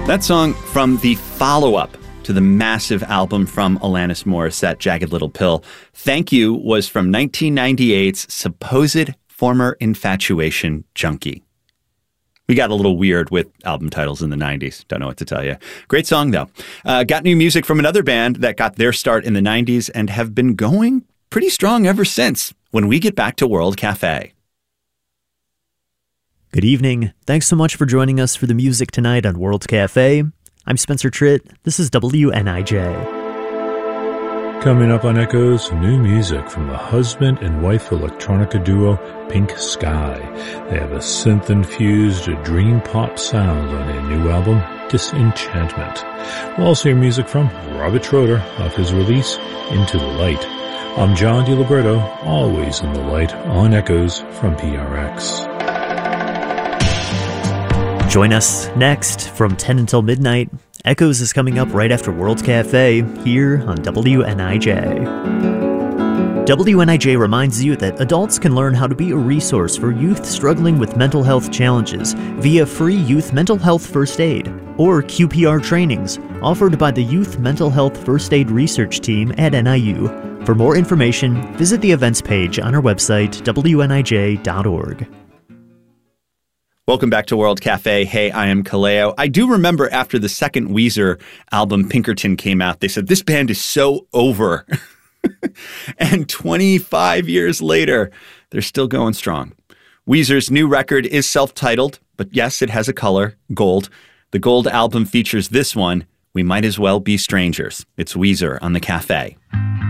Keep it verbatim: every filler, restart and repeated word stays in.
That song from the follow-up to the massive album from Alanis Morissette, Jagged Little Pill. Thank You was from nineteen ninety-eight's supposed former infatuation junkie. We got a little weird with album titles in the nineties. Don't know what to tell you. Great song, though. Uh, got new music from another band that got their start in the nineties and have been going pretty strong ever since, when we get back to World Cafe. Good evening. Thanks so much for joining us for the music tonight on World Cafe. I'm Spencer Tritt. This is W N I J. Coming up on Echoes, new music from the husband and wife electronica duo Pink Sky. They have a synth-infused dream pop sound on their new album, Disenchantment. We'll also hear music from Robert Schroeder off his release, Into the Light. I'm John DiLibretto, always in the light on Echoes from P R X. Join us next from ten until midnight. Echoes is coming up right after World Cafe here on W N I J. W N I J reminds you that adults can learn how to be a resource for youth struggling with mental health challenges via free youth mental health first aid or Q P R trainings offered by the Youth Mental Health First Aid Research Team at N I U. For more information, visit the events page on our website, W N I J dot org. Welcome back to World Cafe. Hey, I am Kaleo. I do remember after the second Weezer album, Pinkerton, came out, they said, this band is so over. And twenty-five years later, they're still going strong. Weezer's new record is self-titled, but yes, it has a color, gold. The gold album features this one, We Might As Well Be Strangers. It's Weezer on the Cafe.